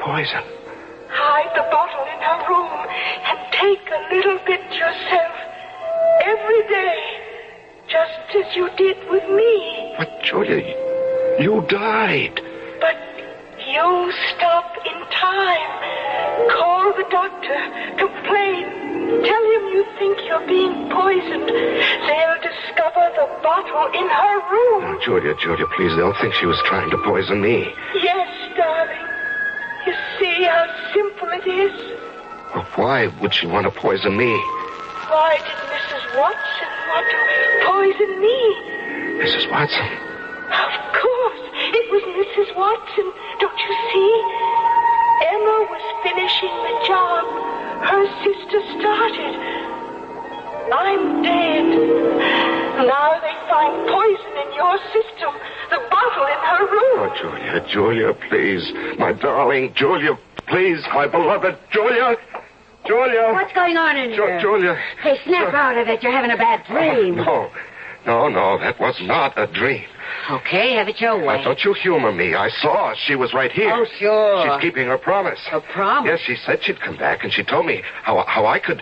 poison. Hide the bottle in her room and take a little bit yourself every day, just as you did with me. But, Julia, you died. But you stop in time. Call the doctor. Complain. Tell him you think you're being poisoned. They'll discover the bottle in her room. Oh, Julia, please don't think she was trying to poison me. Yes, darling. You see how simple it is? Well, why would she want to poison me? Why did Mrs. Watson want to poison me? Mrs. Watson? Of course. It was Mrs. Watson. Don't you see? Emma was finishing the job her sister started. I'm dead. Now they find poison in your system. The bottle in her room. Oh, Julia, please. My darling, Julia, please. My beloved, Julia. What's going on in here? Julia. Hey, snap out of it. You're having a bad dream. No, that was not a dream. Okay, have it your way. Now, don't you humor me. I saw her. She was right here. Oh, sure. She's keeping her promise. Her promise? Yes, she said she'd come back, and she told me how I could...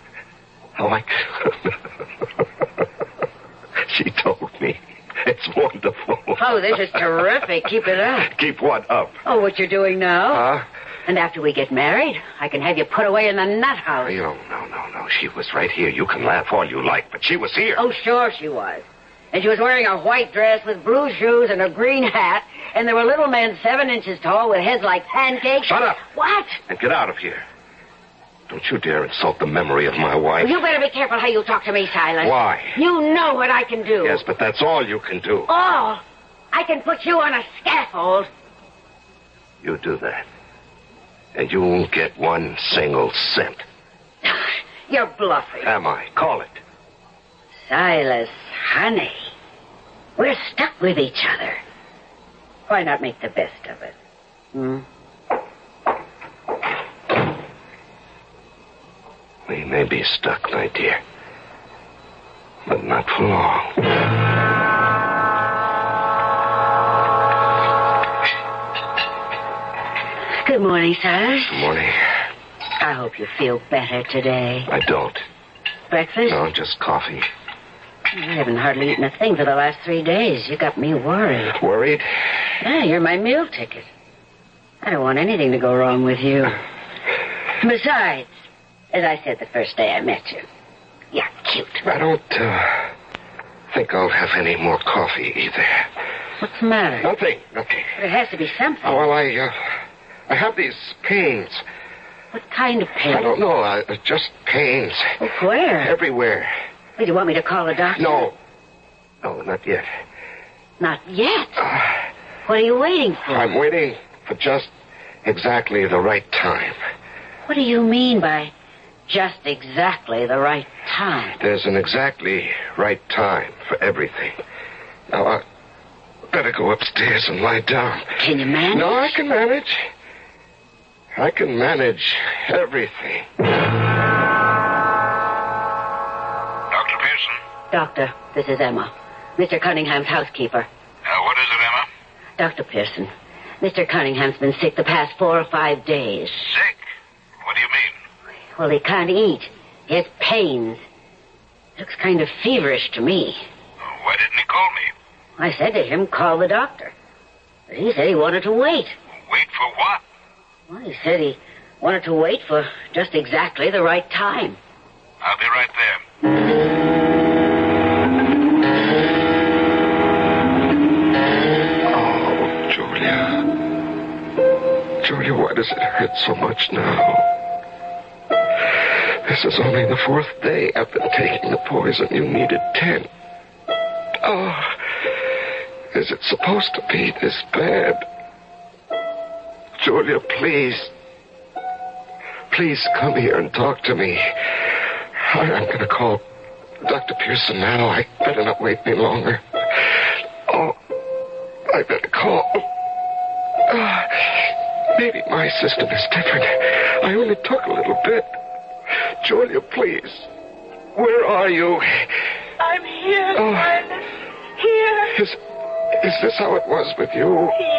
She told me. It's wonderful. Oh, this is terrific. Keep it up. Keep what up? Oh, what you're doing now? Huh? And after we get married, I can have you put away in the nut house. No. She was right here. You can laugh all you like, but she was here. Oh, sure she was. And she was wearing a white dress with blue shoes and a green hat, and there were little men 7 inches tall with heads like pancakes. Shut up. What? And get out of here. Don't you dare insult the memory of my wife. Well, you better be careful how you talk to me, Silas. Why? You know what I can do. Yes, but that's all you can do. All? I can put you on a scaffold. You do that. And you won't get 1 single cent. You're bluffing. Am I? Call it. Silas, honey, we're stuck with each other. Why not make the best of it? We may be stuck, my dear. But not for long. Good morning, Silas. Good morning. I hope you feel better today. I don't. Breakfast? No, just coffee. I haven't hardly eaten a thing for the last 3 days. You got me worried. Worried? Yeah, you're my meal ticket. I don't want anything to go wrong with you. Besides, as I said the first day I met you, you're cute. I don't think I'll have any more coffee either. What's the matter? Nothing. But it has to be something. Oh, well, I have these pains. What kind of pain? I don't know. Just pains. Oh, where? Everywhere. Well, do you want me to call a doctor? No, not yet. Not yet? What are you waiting for? I'm waiting for just exactly the right time. What do you mean by just exactly the right time? There's an exactly right time for everything. Now, I better go upstairs and lie down. Can you manage? No, I can manage. I can manage everything. Dr. Pearson? Doctor, this is Emma. Mr. Cunningham's housekeeper. What is it, Emma? Dr. Pearson, Mr. Cunningham's been sick the past 4 or 5 days. Sick? What do you mean? Well, he can't eat. He has pains. Looks kind of feverish to me. Why didn't he call me? I said to him, call the doctor. But he said he wanted to wait. Wait for what? Well, he said he wanted to wait for just exactly the right time. I'll be right there. Oh, Julia. Julia, why does it hurt so much now? This is only the 4th day I've been taking the poison. You needed 10. Oh, is it supposed to be this bad? Julia, please. Please come here and talk to me. I'm going to call Dr. Pearson now. I better not wait any longer. Oh, I better call. Maybe my system is different. I only took a little bit. Julia, please. Where are you? I'm here, Silas. Here. Is this how it was with you?